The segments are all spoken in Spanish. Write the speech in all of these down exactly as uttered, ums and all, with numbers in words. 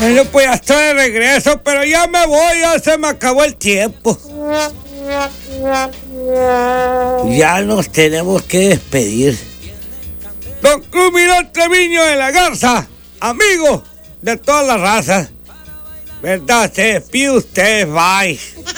Bueno, pues ya estoy de regreso, pero ya me voy, ya se me acabó el tiempo. Ya nos tenemos que despedir. Don Cruz Mirón Treviño de la Garza, amigo de todas las razas. ¿Verdad? Se despide usted, bye.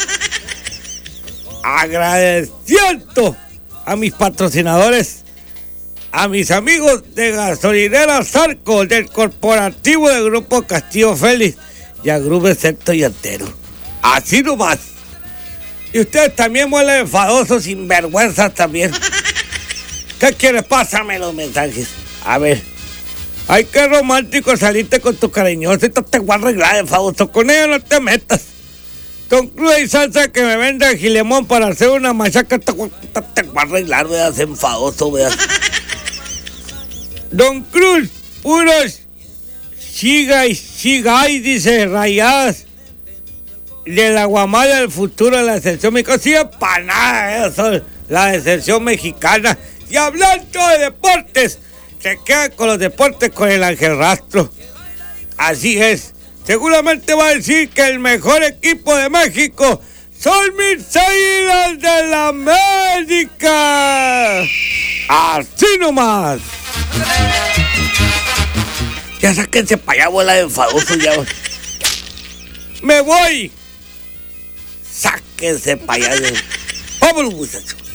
Agradeciendo a mis patrocinadores, a mis amigos de Gasolinera Zarco, del corporativo del Grupo Castillo Félix y a Grupo Excepto y Altero. Así nomás. Y ustedes también huelen enfadosos, sinvergüenzas también. ¿Qué quieres? Pásame los mensajes. A ver. Ay, qué romántico saliste con tu cariñosita. Te voy a arreglar, enfadoso. Con ella no te metas. Don Cruz y salsa que me venda a Gilemón para hacer una machaca. Te voy a arreglar, veas, enfadoso, veas. Don Cruz, puros siga y siga y dice rayadas de la Guamala del futuro de la decepción mexicana. Sí, para nada eso, la decepción mexicana. Y hablando de deportes, se quedan con los deportes con el Ángel Rastro. Así es. Seguramente va a decir que el mejor equipo de México son mis Águilas de la América. Así nomás. Ya sáquense para allá, bola de enfadosos, ya. Me voy. Sáquense para allá. Vámonos, muchachos.